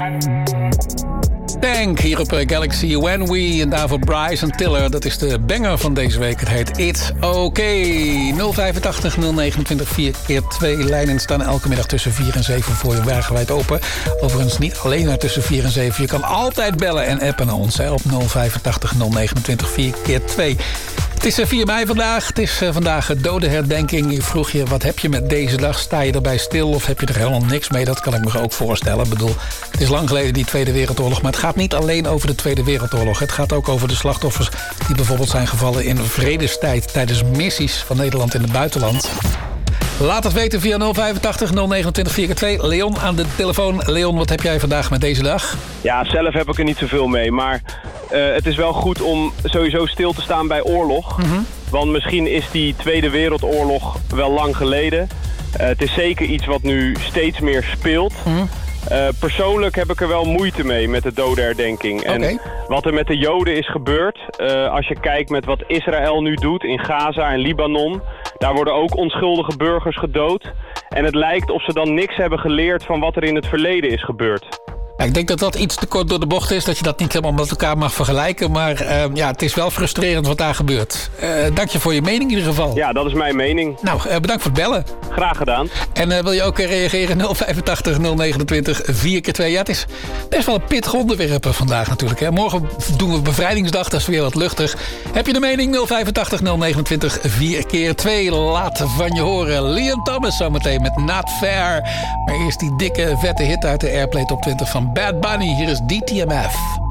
Tank hier op Galaxy When We. En daarvoor Bryson Tiller. Dat is de banger van deze week. Het heet It's Okay. 085 029 4x2 lijnen staan elke middag tussen 4 en 7 voor je wagenwijd open. Overigens niet alleen maar tussen 4 en 7. Je kan altijd bellen en appen naar ons op 085 029 4x2. Het is 4 mei vandaag. Het is vandaag dodenherdenking. Ik vroeg je, wat heb je met deze dag? Sta je erbij stil of heb je er helemaal niks mee? Dat kan ik me ook voorstellen. Ik bedoel, het is lang geleden die Tweede Wereldoorlog. Maar het gaat niet alleen over de Tweede Wereldoorlog. Het gaat ook over de slachtoffers die bijvoorbeeld zijn gevallen in vredestijd tijdens missies van Nederland in het buitenland. Laat het weten via 085 029 4x2. Leon aan de telefoon. Leon, wat heb jij vandaag met deze dag? Ja, zelf heb ik er niet zoveel mee. Maar het is wel goed om sowieso stil te staan bij oorlog. Mm-hmm. Want misschien is die Tweede Wereldoorlog wel lang geleden. Het is zeker iets wat nu steeds meer speelt. Mm-hmm. Persoonlijk heb ik er wel moeite mee met de dodenherdenking. Okay. En wat er met de Joden is gebeurd, als je kijkt met wat Israël nu doet in Gaza en Libanon, daar worden ook onschuldige burgers gedood. En het lijkt of ze dan niks hebben geleerd van wat er in het verleden is gebeurd. Ja, ik denk dat dat iets te kort door de bocht is, dat je dat niet helemaal met elkaar mag vergelijken. Maar ja, het is wel frustrerend wat daar gebeurt. Dank je voor je mening in ieder geval. Ja, dat is mijn mening. Nou, bedankt voor het bellen. Graag gedaan. En wil je ook reageren? 085 029 4x2. Ja, het is best wel een pittig onderwerp vandaag natuurlijk. Hè. Morgen doen we bevrijdingsdag, dat is weer wat luchtig. Heb je de mening? 085 029 4x2. Laat van je horen. Liam Thomas zometeen met Not Fair. Maar eerst die dikke, vette hit uit de Airplay Top 20 van Bad Bunny. Hier is DTMF.